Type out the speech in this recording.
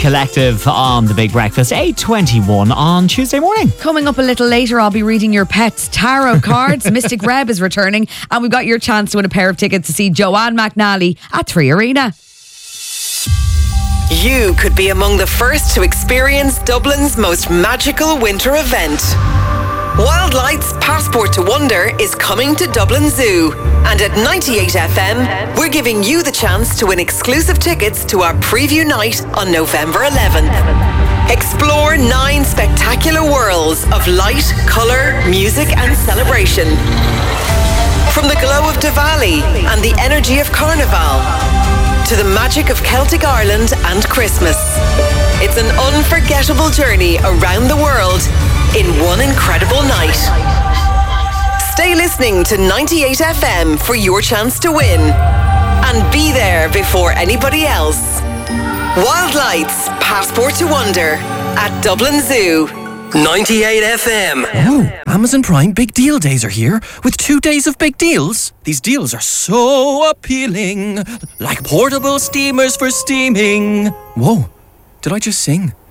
Collective on The Big Breakfast, 8:21 on Tuesday morning. Coming up a little later, I'll be reading your pet's tarot cards. Mystic Reb is returning, and we've got your chance to win a pair of tickets to see Joanne McNally at 3 Arena. You could be among the first to experience Dublin's most magical winter event. Wild Lights Passport to Wonder is coming to Dublin Zoo. And at 98FM, we're giving you the chance to win exclusive tickets to our preview night on November 11th. Explore 9 spectacular worlds of light, colour, music and celebration. From the glow of Diwali and the energy of Carnival, to the magic of Celtic Ireland and Christmas. It's an unforgettable journey around the world in one incredible night. Stay listening to 98FM for your chance to win. And be there before anybody else. Wild Lights Passport to Wonder at Dublin Zoo. 98FM. Oh, Amazon Prime Big Deal Days are here with 2 days of big deals. These deals are so appealing, like portable steamers for steaming. Whoa, did I just sing?